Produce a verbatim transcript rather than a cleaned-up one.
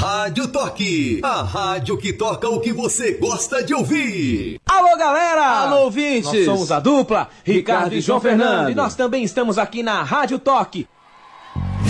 Rádio Toque, a rádio que toca o que você gosta de ouvir. Alô, galera! Alô, ouvintes! Nós somos a dupla, Ricardo, Ricardo e João e João Fernando. Fernando. E nós também estamos aqui na Rádio Toque,